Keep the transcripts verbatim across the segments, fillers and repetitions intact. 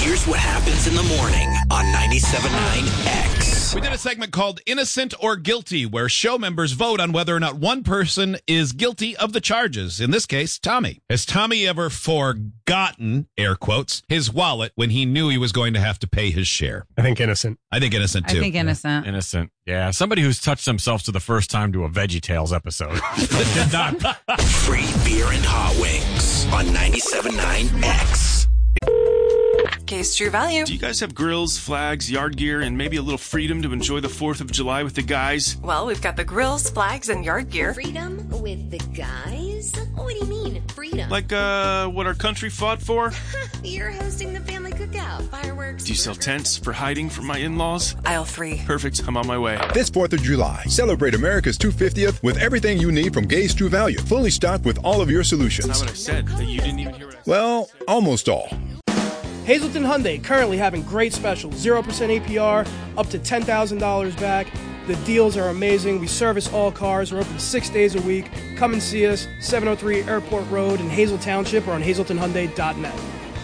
Here's what happens in the morning on ninety-seven point nine X. We did a segment called Innocent or Guilty, where show members vote on whether or not one person is guilty of the charges. In this case, Tommy. Has Tommy ever forgotten, air quotes, his wallet when he knew he was going to have to pay his share? I think innocent. I think innocent, too. I think innocent. Yeah. Innocent. Yeah. Somebody who's touched themselves to the first time to a VeggieTales episode. Did not. Free beer and hot wings on ninety-seven point nine X. Case True Value. Do you guys have grills, flags, yard gear, and maybe a little freedom to enjoy the fourth of July with the guys? Well, we've got the grills, flags, and yard gear. Freedom with the guys? What do you mean, freedom? Like, uh, what our country fought for? You're hosting the family cookout. Fireworks. Do you sell tents for hiding from my in-laws? Aisle three. Perfect. I'm on my way. This fourth of July, celebrate America's two hundred fiftieth with everything you need from Gay's True Value. Fully stocked with all of your solutions. That's not what I said. You didn't even hear what I said. Well, almost all. Hazleton Hyundai currently having great specials. zero percent A P R, up to ten thousand dollars back. The deals are amazing. We service all cars. We're open six days a week. Come and see us, seven oh three Airport Road in Hazel Township or on hazleton hyundai dot net.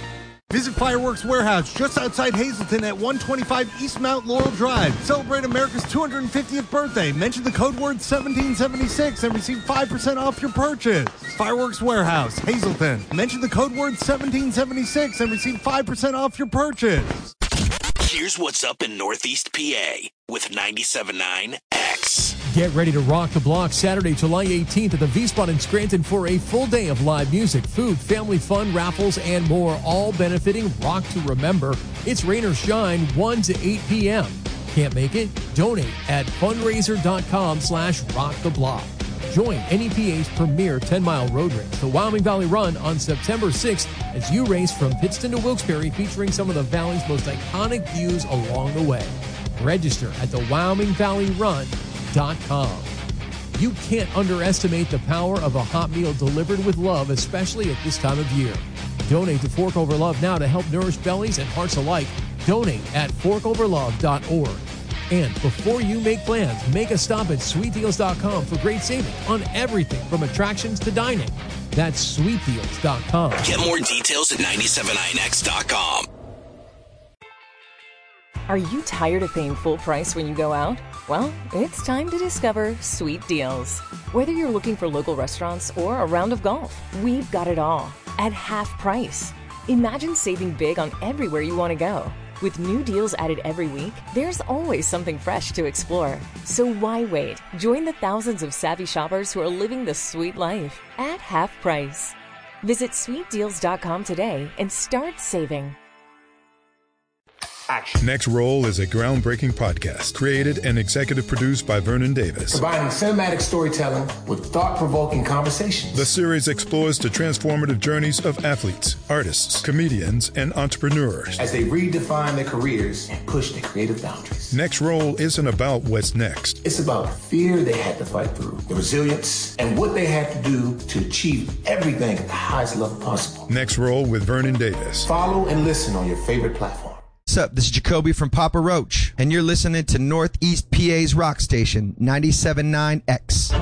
Visit Fireworks Warehouse just outside Hazleton at one twenty-five East Mount Laurel Drive. Celebrate America's two hundred fiftieth birthday. Mention the code word seventeen seventy-six and receive five percent off your purchase. Fireworks Warehouse, Hazleton. Mention the code word seventeen seventy-six and receive five percent off your purchase. Here's what's up in Northeast P A with ninety-seven point nine X. Get ready to rock the block Saturday, July eighteenth at the V-Spot in Scranton for a full day of live music, food, family fun, raffles, and more, all benefiting Rock to Remember. It's rain or shine, one to eight p.m. Can't make it? Donate at fundraiser.com slash rock the block. Join N E P A's premier ten-mile road race, the Wyoming Valley Run, on September sixth as you race from Pittston to Wilkes-Barre, featuring some of the Valley's most iconic views along the way. Register at the wyoming valley run dot com. You can't underestimate the power of a hot meal delivered with love, especially at this time of year. Donate to Fork Over Love now to help nourish bellies and hearts alike. Donate at fork over love dot org. And before you make plans, make a stop at sweet deals dot com for great savings on everything from attractions to dining. That's sweet deals dot com. Get more details at ninety-seven point nine X dot com. Are you tired of paying full price when you go out? Well, it's time to discover Sweet Deals. Whether you're looking for local restaurants or a round of golf, we've got it all at half price. Imagine saving big on everywhere you want to go. With new deals added every week, there's always something fresh to explore. So why wait? Join the thousands of savvy shoppers who are living the sweet life at half price. Visit sweet deals dot com today and start saving. Action. Next Roll is a groundbreaking podcast created and executive produced by Vernon Davis. Combining cinematic storytelling with thought-provoking conversations. The series explores the transformative journeys of athletes, artists, comedians, and entrepreneurs as they redefine their careers and push their creative boundaries. Next Roll isn't about what's next. It's about the fear they had to fight through, the resilience, and what they had to do to achieve everything at the highest level possible. Next Roll with Vernon Davis. Follow and listen on your favorite platform. What's up? This is Jacoby from Papa Roach, and you're listening to Northeast P A's rock station, ninety-seven point nine X.